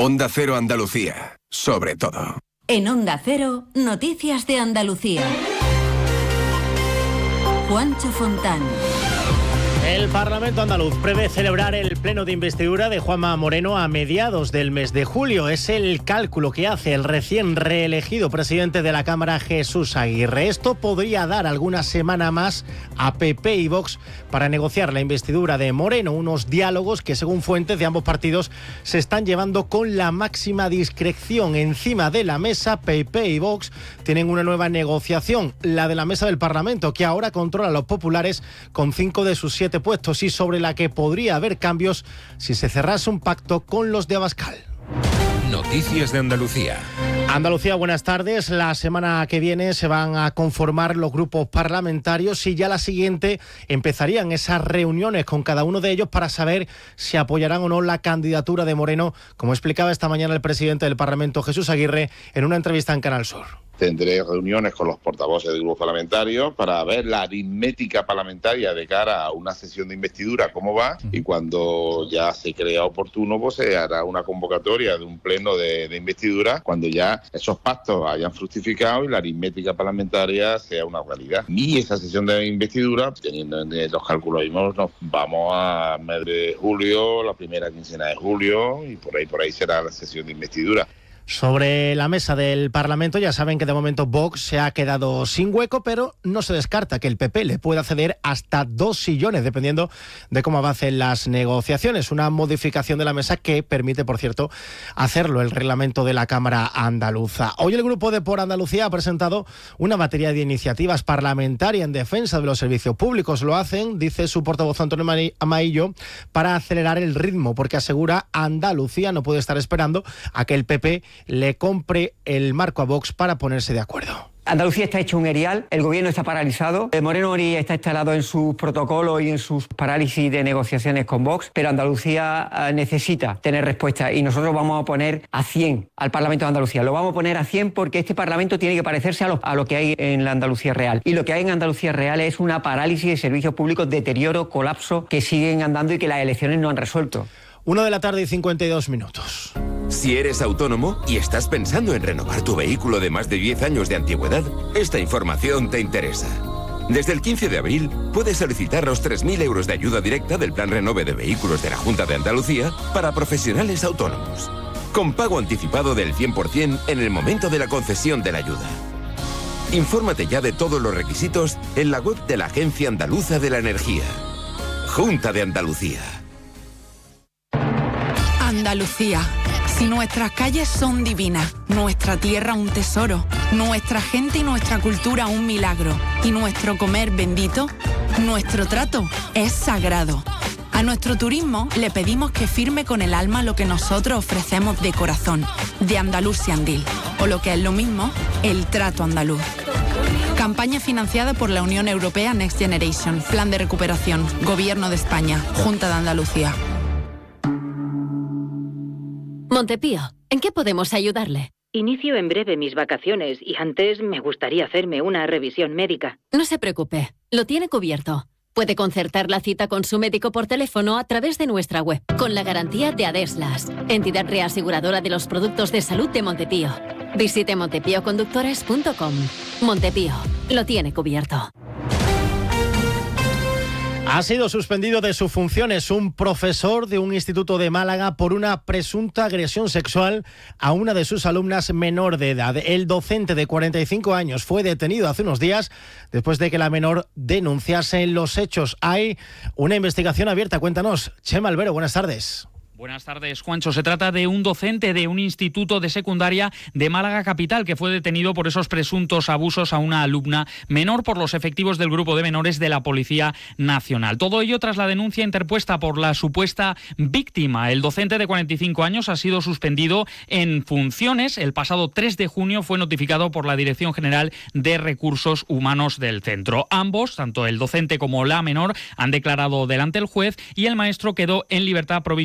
Onda Cero Andalucía, sobre todo. En Onda Cero, noticias de Andalucía. Juancho Fontán. El Parlamento andaluz prevé celebrar el pleno de investidura de Juanma Moreno a mediados del mes de julio. Es el cálculo que hace el recién reelegido presidente de la Cámara, Jesús Aguirre. Esto podría dar alguna semana más a PP y Vox para negociar la investidura de Moreno, unos diálogos que, según fuentes de ambos partidos, se están llevando con la máxima discreción. Encima de la mesa, PP y Vox tienen una nueva negociación, la de la mesa del Parlamento, que ahora controla a los populares con 5 de sus 7 puestos y sobre la que podría haber cambios si se cerrase un pacto con los de Abascal. Noticias de Andalucía. Andalucía, buenas tardes. La semana que viene se van a conformar los grupos parlamentarios y ya la siguiente empezarían esas reuniones con cada uno de ellos para saber si apoyarán o no la candidatura de Moreno, como explicaba esta mañana el presidente del Parlamento, Jesús Aguirre, en una entrevista en Canal Sur. Tendré reuniones con los portavoces de grupos parlamentarios para ver la aritmética parlamentaria de cara a una sesión de investidura, cómo va, y cuando ya se crea oportuno, pues se hará una convocatoria de un pleno de investidura cuando ya esos pactos hayan fructificado y la aritmética parlamentaria sea una realidad. Y esa sesión de investidura, teniendo en los cálculos mismos, nos vamos a mes de julio, la primera quincena de julio, y por ahí será la sesión de investidura. Sobre la mesa del Parlamento ya saben que de momento Vox se ha quedado sin hueco, pero no se descarta que el PP le pueda ceder hasta 2 sillones, dependiendo de cómo avancen las negociaciones. Una modificación de la mesa que permite, por cierto, hacerlo el reglamento de la Cámara andaluza. Hoy el Grupo de Por Andalucía ha presentado una batería de iniciativas parlamentarias en defensa de los servicios públicos. Lo hacen, dice su portavoz Antonio Amaillo, para acelerar el ritmo, porque asegura Andalucía no puede estar esperando a que el PP le compre el marco a Vox para ponerse de acuerdo. Andalucía está hecho un erial, el gobierno está paralizado, Moreno Morillas está instalado en sus protocolos y en sus parálisis de negociaciones con Vox, pero Andalucía necesita tener respuesta y nosotros vamos a poner a 100 al Parlamento de Andalucía. Lo vamos a poner a 100 porque este Parlamento tiene que parecerse a lo que hay en la Andalucía real. Y lo que hay en Andalucía real es una parálisis de servicios públicos, deterioro, colapso, que siguen andando y que las elecciones no han resuelto. 1:52 p.m. Si eres autónomo y estás pensando en renovar tu vehículo de más de 10 años de antigüedad, esta información te interesa. Desde el 15 de abril puedes solicitar los 3.000 euros de ayuda directa del Plan Renove de Vehículos de la Junta de Andalucía para profesionales autónomos, con pago anticipado del 100% en el momento de la concesión de la ayuda. Infórmate ya de todos los requisitos en la web de la Agencia Andaluza de la Energía. Junta de Andalucía. Andalucía. Si nuestras calles son divinas, nuestra tierra un tesoro, nuestra gente y nuestra cultura un milagro, y nuestro comer bendito, nuestro trato es sagrado. A nuestro turismo le pedimos que firme con el alma lo que nosotros ofrecemos de corazón, de Andalucía Andil, o lo que es lo mismo, el trato andaluz. Campaña financiada por la Unión Europea Next Generation, Plan de Recuperación, Gobierno de España, Junta de Andalucía. Montepío, ¿en qué podemos ayudarle? Inicio en breve mis vacaciones y antes me gustaría hacerme una revisión médica. No se preocupe, lo tiene cubierto. Puede concertar la cita con su médico por teléfono a través de nuestra web, con la garantía de Adeslas, entidad reaseguradora de los productos de salud de Montepío. Visite montepioconductores.com. Montepío, lo tiene cubierto. Ha sido suspendido de sus funciones un profesor de un instituto de Málaga por una presunta agresión sexual a una de sus alumnas menor de edad. El docente de 45 años fue detenido hace unos días después de que la menor denunciase los hechos. Hay una investigación abierta. Cuéntanos, Chema Albero, buenas tardes. Buenas tardes, Juancho. Se trata de un docente de un instituto de secundaria de Málaga capital que fue detenido por esos presuntos abusos a una alumna menor por los efectivos del grupo de menores de la Policía Nacional. Todo ello tras la denuncia interpuesta por la supuesta víctima. El docente de 45 años ha sido suspendido en funciones. El pasado 3 de junio fue notificado por la Dirección General de Recursos Humanos del centro. Ambos, tanto el docente como la menor, han declarado delante del juez y el maestro quedó en libertad provisional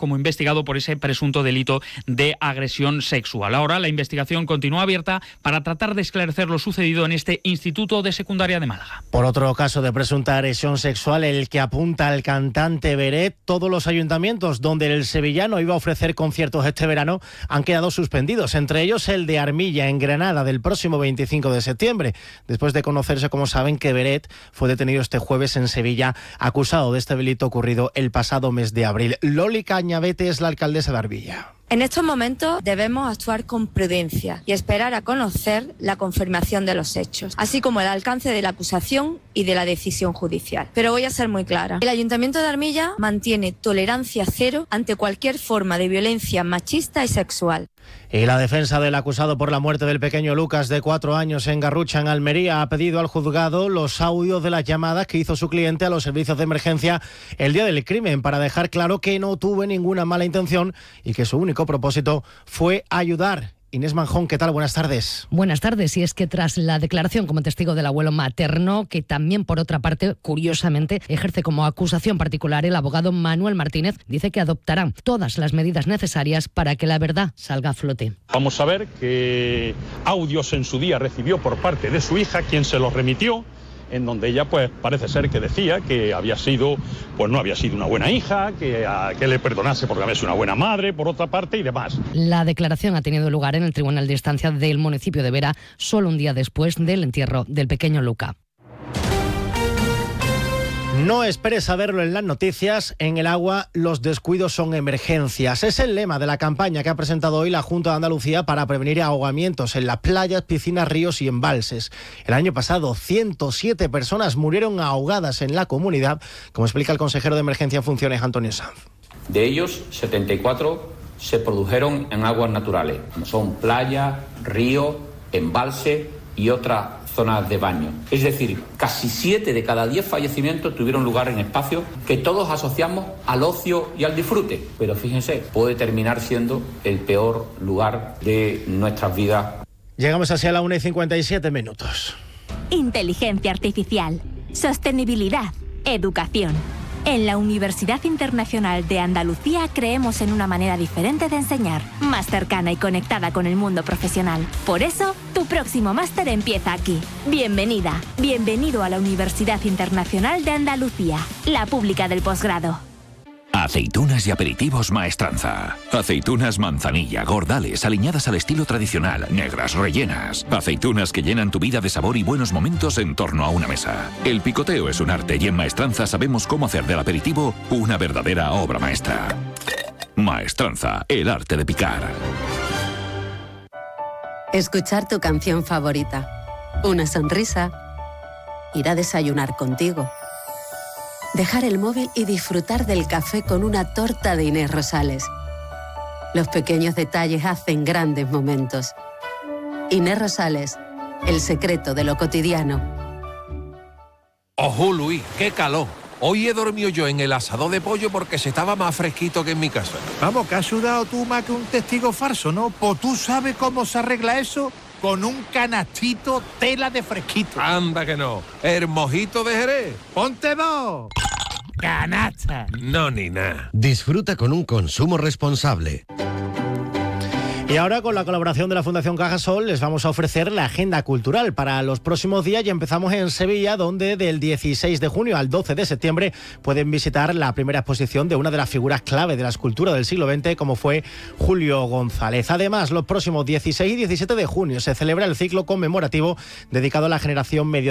como investigado por ese presunto delito de agresión sexual. Ahora la investigación continúa abierta para tratar de esclarecer lo sucedido en este instituto de secundaria de Málaga. Por otro caso de presunta agresión sexual, el que apunta al cantante Beret, todos los ayuntamientos donde el sevillano iba a ofrecer conciertos este verano han quedado suspendidos, entre ellos el de Armilla, en Granada, del próximo 25 de septiembre, después de conocerse, como saben, que Beret fue detenido este jueves en Sevilla, acusado de este delito ocurrido el pasado mes de abril. Loli Cañavete es la alcaldesa de Armilla. En estos momentos debemos actuar con prudencia y esperar a conocer la confirmación de los hechos, así como el alcance de la acusación y de la decisión judicial. Pero voy a ser muy clara. El Ayuntamiento de Armilla mantiene tolerancia cero ante cualquier forma de violencia machista y sexual. Y la defensa del acusado por la muerte del pequeño Lucas, de 4 años, en Garrucha, en Almería, ha pedido al juzgado los audios de las llamadas que hizo su cliente a los servicios de emergencia el día del crimen, para dejar claro que no tuvo ninguna mala intención y que su único propósito fue ayudar. Inés Manjón, ¿qué tal? Buenas tardes. Buenas tardes. Y es que tras la declaración como testigo del abuelo materno, que también, por otra parte, curiosamente, ejerce como acusación particular, el abogado Manuel Martínez dice que adoptarán todas las medidas necesarias para que la verdad salga a flote. Vamos a ver qué audios en su día recibió por parte de su hija, quien se los remitió, en donde ella pues parece ser que decía que había sido, pues no había sido una buena hija, que le perdonase porque había sido una buena madre, por otra parte, y demás. La declaración ha tenido lugar en el Tribunal de Instancia del municipio de Vera, solo un día después del entierro del pequeño Luca. No esperes saberlo en las noticias. En el agua, los descuidos son emergencias. Es el lema de la campaña que ha presentado hoy la Junta de Andalucía para prevenir ahogamientos en las playas, piscinas, ríos y embalses. El año pasado, 107 personas murieron ahogadas en la comunidad, como explica el consejero de Emergencia en funciones, Antonio Sanz. De ellos, 74 se produjeron en aguas naturales, como son playa, río, embalse y otras zonas de baño. Es decir, casi 7 de cada 10 fallecimientos tuvieron lugar en espacios que todos asociamos al ocio y al disfrute. Pero fíjense, puede terminar siendo el peor lugar de nuestras vidas. Llegamos así a la 1:57. Inteligencia artificial, sostenibilidad, educación. En la Universidad Internacional de Andalucía creemos en una manera diferente de enseñar, más cercana y conectada con el mundo profesional. Por eso, tu próximo máster empieza aquí. Bienvenida, bienvenido a la Universidad Internacional de Andalucía, la pública del posgrado. Aceitunas y aperitivos Maestranza. Aceitunas manzanilla, gordales, aliñadas al estilo tradicional, negras, rellenas. Aceitunas que llenan tu vida de sabor y buenos momentos en torno a una mesa. El picoteo es un arte y en Maestranza sabemos cómo hacer del aperitivo una verdadera obra maestra. Maestranza, el arte de picar. Escuchar tu canción favorita. Una sonrisa. Ir a desayunar contigo. Dejar el móvil y disfrutar del café con una torta de Inés Rosales. Los pequeños detalles hacen grandes momentos. Inés Rosales, el secreto de lo cotidiano. Ojo, Luis, qué calor. Hoy he dormido yo en el asador de pollo porque se estaba más fresquito que en mi casa. Vamos, que has sudado tú más que un testigo falso, ¿no? Pues tú sabes cómo se arregla eso con un canastito tela de fresquito. Anda que no. El mojito de Jerez. ¡Ponte dos! ¡Canasta! No, ni nada. Disfruta con un consumo responsable. Y ahora, con la colaboración de la Fundación Cajasol, les vamos a ofrecer la agenda cultural para los próximos días, y empezamos en Sevilla, donde del 16 de junio al 12 de septiembre pueden visitar la primera exposición de una de las figuras clave de la escultura del siglo XX, como fue Julio González. Además, los próximos 16 y 17 de junio se celebra el ciclo conmemorativo dedicado a la generación medio